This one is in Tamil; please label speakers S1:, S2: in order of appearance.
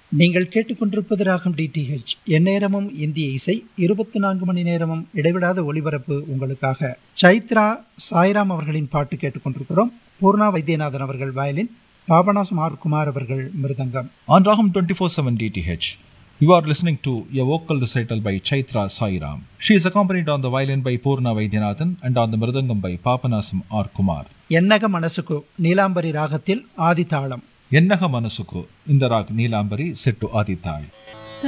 S1: நீங்கள் கேட்டுக்கொண்டிருப்பது ராகம் டிடிஹெச். எந்நேரமும் இந்திய இசை, 24 மணி நேரமும் இடைவிடாத ஒளிபரப்பு உங்களுக்காக. சைத்ரா சாய்ராம் அவர்களின் பாட்டு கேட்டுக்கொண்டிருக்கிறோம். பூர்ணா வைத்தியநாதன் அவர்கள் வயலின், பாபநாசம் ஆர் குமார் அவர்கள் மிருதங்கம்.
S2: On Raham 24/7 DTH, you are listening to a vocal recital by Chaitra Sairam. She is accompanied on the violin by Purna Vaidyanathan and on the mridangam by Papanasam R. Kumar.
S1: என்னக மனசுக்கு நீலாம்பரி ராகத்தில் ஆதிதாளம்.
S2: Yennaga Manasuku in the rag Neelambari set to Adital.